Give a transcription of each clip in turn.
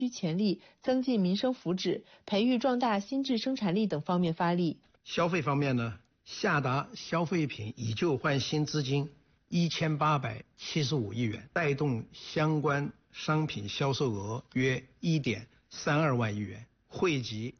需潜力，增进民生福祉，培育壮大新质生产力等方面发力。 消费方面呢，下达消费品以旧换新资金1875亿元，带动相关商品销售额约1.32万亿元，惠及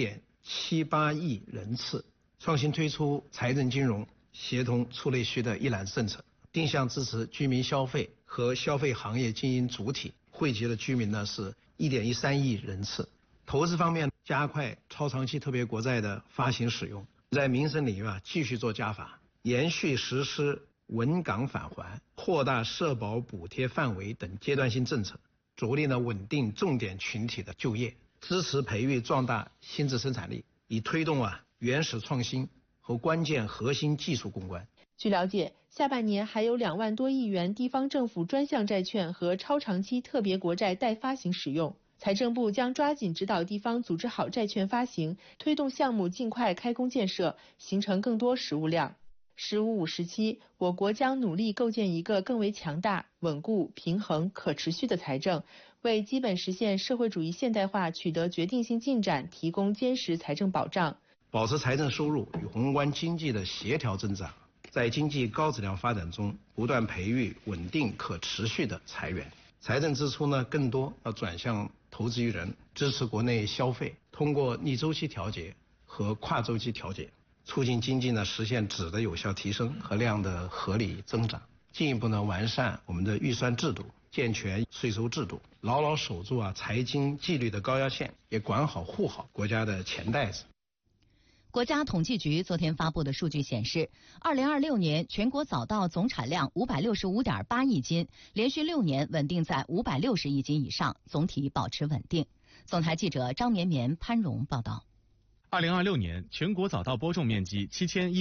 1.78亿人次。创新推出财政金融协同促内需的一揽子政策，定向支持居民消费和消费行业经营主体，惠及的居民呢是1.13亿人次。投资方面，加快超长期特别国债的发行使用，在民生领域继续做加法，延续实施稳岗返还、扩大社保补贴范围等阶段性政策，着力稳定重点群体的就业，支持培育壮大新质生产力，以推动原始创新和关键核心技术攻关。 据了解，下半年还有2万多亿元地方政府专项债券和超长期特别国债待发行使用。财政部将抓紧指导地方组织好债券发行，推动项目尽快开工建设，形成更多实物量。“15+5”时期，我国将努力构建一个更为强大、稳固、平衡、可持续的财政，为基本实现社会主义现代化取得决定性进展提供坚实财政保障。 保持财政收入与宏观经济的协调增长，在经济高质量发展中不断培育稳定可持续的财源。财政支出更多要转向投资于人，支持国内消费，通过逆周期调节和跨周期调节，促进经济实现质的有效提升和量的合理增长，进一步完善我们的预算制度，健全税收制度，牢牢守住财经纪律的高压线，也管好护好国家的钱袋子。 国家统计局昨天发布的数据显示，2026年全国早稻总产量565.8亿斤，连续6年稳定在560亿斤以上，总体保持稳定。总台记者张绵绵、潘荣报道。 2026年全国早稻播种面积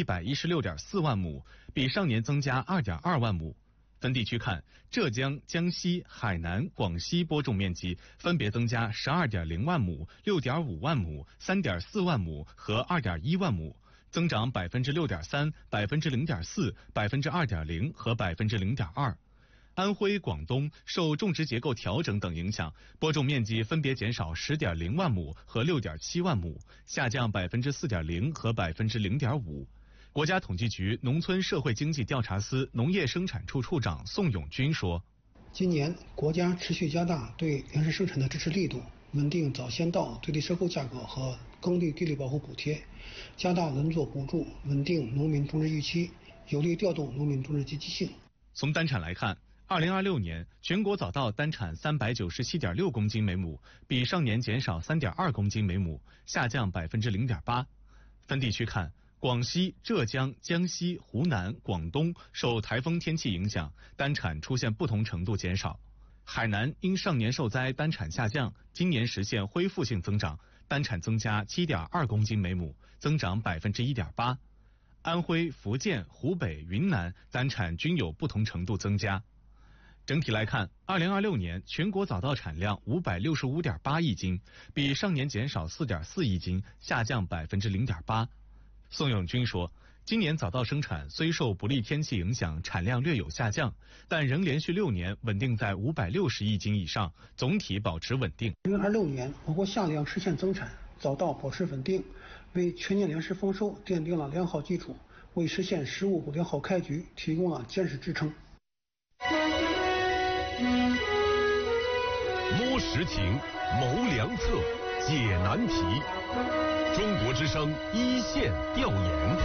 7116.4万亩，比上年增加2.2万亩。分地区看，浙江、江西、海南、广西播种面积分别增加12.0万亩、6.5万亩、3.4万亩和2.1万亩，增长6.3%、0.4%、2.0%和0.2%。安徽、广东受种植结构调整等影响，播种面积分别减少10.0万亩和6.7万亩，下降4.0%和0.5%。国家统计局农村社会经济调查司农业生产处处长宋永军说：“ 今年国家持续加大对粮食生产的支持力度，稳定早先稻最低收购价格和耕地地力保护补贴，加大轮作补助，稳定农民种植预期，有力调动农民种植积极性。” 从单产来看，2026年全国早稻单产397.6公斤每亩，比上年减少3.2公斤每亩，下降0.8%。分地区看，广西、浙江、江西、湖南、广东受台风天气影响，单产出现不同程度减少。海南因上年受灾单产下降，今年实现恢复性增长，单产增加7.2公斤每亩，增长1.8%。安徽、福建、湖北、云南单产均有不同程度增加。整体来看，2026年全国早稻产量565.8亿斤，比上年减少4.4亿斤，下降0.8%。宋永军说，今年早稻生产虽受不利天气影响，产量略有下降，但仍连续6年稳定在560亿斤以上，总体保持稳定。 2026年我国夏粮实现增产，早稻保持稳定，为全年粮食丰收奠定了良好基础，为实现“十五”良好开局提供了坚实支撑。 摸实情，谋良策，解难题。中国之声一线调研。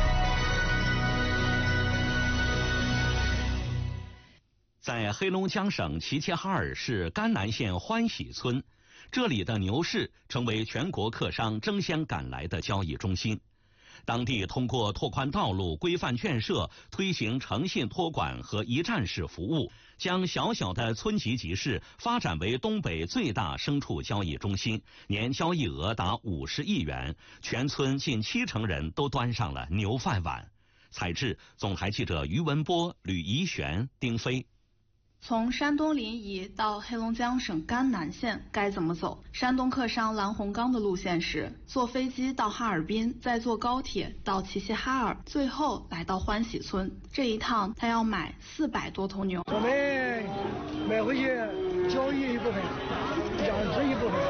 在黑龙江省齐齐哈尔市甘南县欢喜村，这里的牛市成为全国客商争先赶来的交易中心。当地通过拓宽道路、规范建设、推行诚信托管和一站式服务，将小小的村级集市发展为东北最大牲畜交易中心，年交易额达50亿元，全村近70%人都端上了牛饭碗。采制总台记者于文波、吕怡璇、丁飞。 从山东临沂到黑龙江省甘南县该怎么走？山东客商蓝洪刚的路线是坐飞机到哈尔滨，再坐高铁到齐齐哈尔，最后来到欢喜村。这一趟他要买400多头牛。 我们买回去交易一部分，养殖一部分，